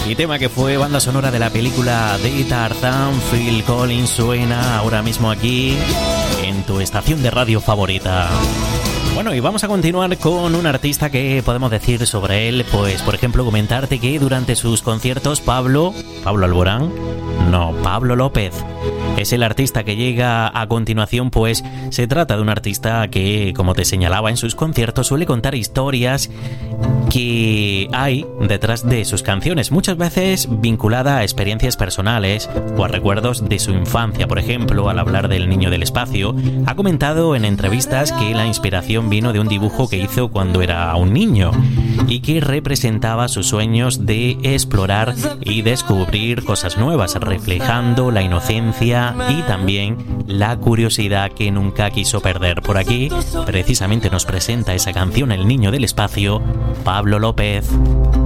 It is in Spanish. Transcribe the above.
y tema que fue banda sonora de la película de Tarzán. Phil Collins suena ahora mismo aquí en tu estación de radio favorita. Bueno, y vamos a continuar con un artista que podemos decir sobre él, pues por ejemplo comentarte que durante sus conciertos Pablo López es el artista que llega a continuación. Pues se trata de un artista que, como te señalaba en sus conciertos, suele contar historias que hay detrás de sus canciones, muchas veces vinculada a experiencias personales o a recuerdos de su infancia. Por ejemplo, al hablar del Niño del Espacio, ha comentado en entrevistas que la inspiración vino de un dibujo que hizo cuando era un niño y que representaba sus sueños de explorar y descubrir cosas nuevas, reflejando la inocencia y también la curiosidad que nunca quiso perder. Por aquí, precisamente nos presenta esa canción El Niño del Espacio, Pablo López.